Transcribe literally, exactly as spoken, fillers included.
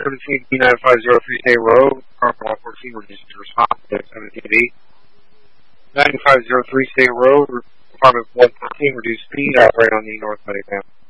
seventeen B nine five zero three State Road, car one fourteen, reduced to response at seventeen B. nine five zero three State Road, Department one fourteen, reduced speed, operate on the north side exam.